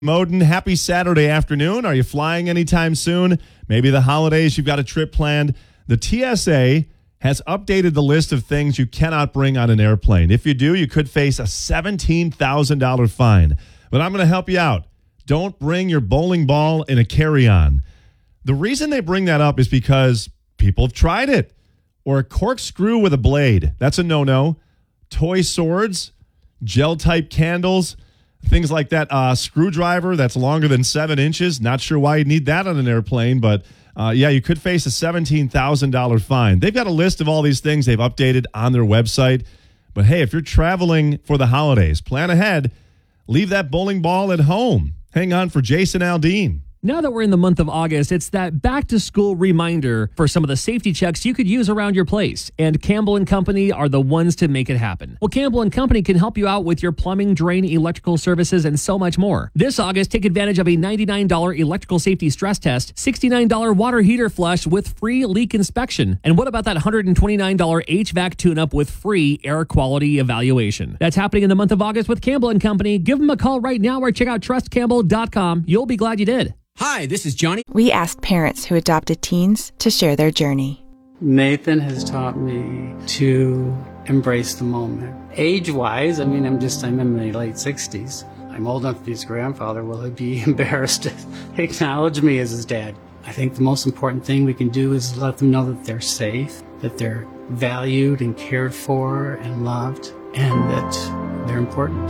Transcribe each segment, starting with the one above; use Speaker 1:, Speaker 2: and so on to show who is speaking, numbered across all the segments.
Speaker 1: Moden, happy Saturday afternoon. Are you flying anytime soon? Maybe the holidays, you've got a trip planned. The TSA has updated the list of things you cannot bring on an airplane. If you do, you could face a $17,000 fine. But I'm going to help you out. Don't bring your bowling ball in a carry-on. The reason they bring that up is because people have tried it. Or a corkscrew with a blade. That's a no-no. Toy swords, gel-type candles, things like that. Screwdriver that's longer than 7 inches. Not sure why you'd need that on an airplane, but you could face a $17,000 fine. They've got a list of all these things they've updated on their website. But hey, if you're traveling for the holidays, plan ahead. Leave that bowling ball at home. Hang on for Jason Aldean.
Speaker 2: Now that we're in the month of August, it's that back-to-school reminder for some of the safety checks you could use around your place. And Campbell & Company are the ones to make it happen. Well, Campbell & Company can help you out with your plumbing, drain, electrical services, and so much more. This August, take advantage of a $99 electrical safety stress test, $69 water heater flush with free leak inspection. And what about that $129 HVAC tune-up with free air quality evaluation? That's happening in the month of August with Campbell & Company. Give them a call right now or check out trustcampbell.com. You'll be glad you did.
Speaker 3: Hi, this is Johnny.
Speaker 4: We asked parents who adopted teens to share their journey.
Speaker 5: Nathan has taught me to embrace the moment. Age-wise, I'm in my late 60s. I'm old enough to be his grandfather. Will he be embarrassed to acknowledge me as his dad? I think the most important thing we can do is let them know that they're safe, that they're valued and cared for and loved, and that they're important.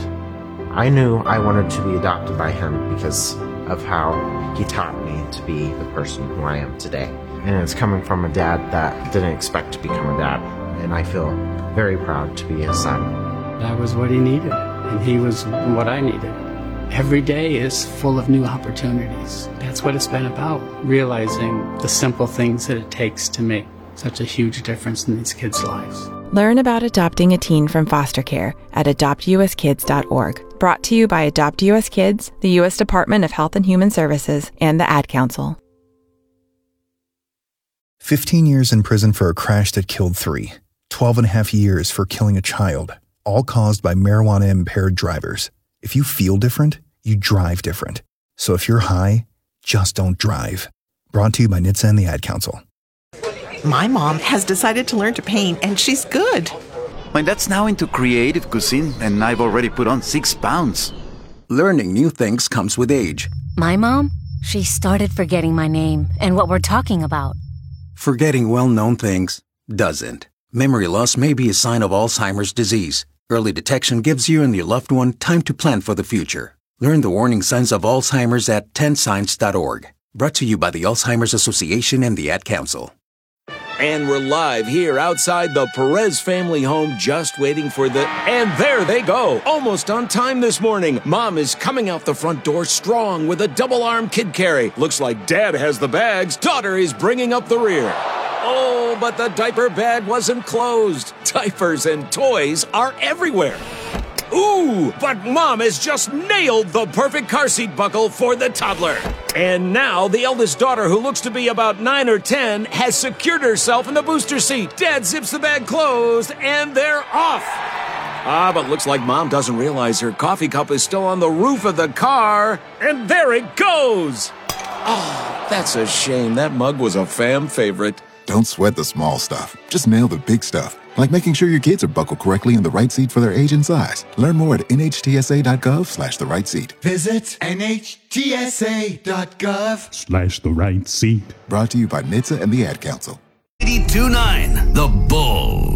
Speaker 6: I knew I wanted to be adopted by him because of how he taught me to be the person who I am today. And it's coming from a dad that didn't expect to become a dad. And I feel very proud to be his son.
Speaker 5: That was what he needed, and he was what I needed. Every day is full of new opportunities. That's what it's been about, realizing the simple things that it takes to make such a huge difference in these kids' lives.
Speaker 4: Learn about adopting a teen from foster care at adoptuskids.org. Brought to you by Adopt U.S. Kids, the U.S. Department of Health and Human Services, and the Ad Council.
Speaker 7: 15 years in prison for a crash that killed 3. 12 and a half years for killing a child, all caused by marijuana-impaired drivers. If you feel different, you drive different. So if you're high, just don't drive. Brought to you by NHTSA and the Ad Council.
Speaker 8: My mom has decided to learn to paint, and she's good.
Speaker 9: My dad's now into creative cuisine, and I've already put on 6 pounds.
Speaker 10: Learning new things comes with age.
Speaker 11: My mom, she started forgetting my name and what we're talking about.
Speaker 10: Forgetting well-known things doesn't. Memory loss may be a sign of Alzheimer's disease. Early detection gives you and your loved one time to plan for the future. Learn the warning signs of Alzheimer's at 10signs.org. Brought to you by the Alzheimer's Association and the Ad Council.
Speaker 12: And we're live here outside the Perez family home, just waiting for and there they go, almost on time this morning. Mom is coming out the front door strong with a double-arm kid carry. Looks like Dad has the bags. Daughter is bringing up the rear. Oh, but the diaper bag wasn't closed. Diapers and toys are everywhere. Ooh, but Mom has just nailed the perfect car seat buckle for the toddler. And now the eldest daughter, who looks to be about 9 or 10, has secured herself in the booster seat. Dad zips the bag closed, and they're off. But looks like Mom doesn't realize her coffee cup is still on the roof of the car. And there it goes. Oh, that's a shame. That mug was a fam favorite.
Speaker 13: Don't sweat the small stuff. Just nail the big stuff. Like making sure your kids are buckled correctly in the right seat for their age and size. Learn more at nhtsa.gov/the right seat.
Speaker 14: Visit nhtsa.gov/the
Speaker 13: right seat. Brought to you by NHTSA and the Ad Council.
Speaker 3: 82.9 The Bull.